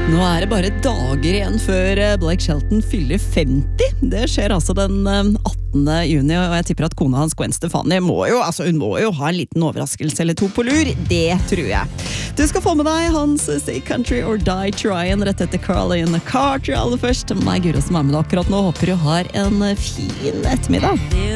Nå det bare dager igjen før Blake Shelton fyller 50. Det skjer altså den 18. juni, og jeg tipper at kona hans, Gwen Stefani, hun må jo ha en liten overraskelse eller to på lur. Det tror jeg. Du skal få med deg hans Stay Country or Die Tryin' rett etter Caroline Carter aller først. Meg Guro som med deg akkurat nå, håper du har en fin ettermiddag.